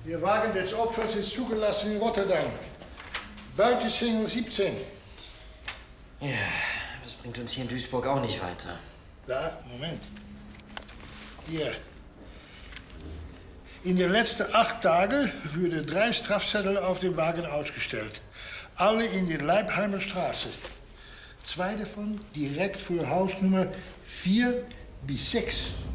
Der Wagen des Opfers ist zugelassen in Rotterdam. Beutesingel 17. Ja, das bringt uns hier in Duisburg auch nicht weiter. Da, Moment. Hier. In den letzten 8 Tagen wurden 3 Strafzettel auf dem Wagen ausgestellt. Alle in der Leipheimer Straße. 2 davon direkt vor Hausnummer 4 bis 6.